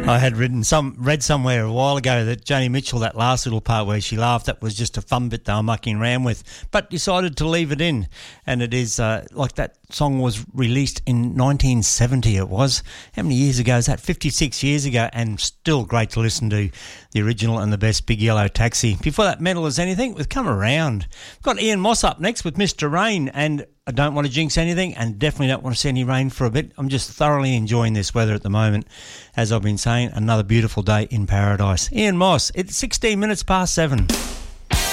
I had read somewhere a while ago that Joni Mitchell, that last little part where she laughed, that was just a fun bit they were mucking around with, but decided to leave it in. And it is like that song was released in 1970. It was. How many years ago is that? 56 years ago, and still great to listen to the original and the best, Big Yellow Taxi. Before that, Mental as Anything with Come Around. We've got Ian Moss up next with Mr. Rain, and I don't want to jinx anything and definitely don't want to see any rain for a bit. I'm just thoroughly enjoying this weather at the moment. As I've been saying, another beautiful day in paradise. Ian Moss, it's 16 minutes past 7.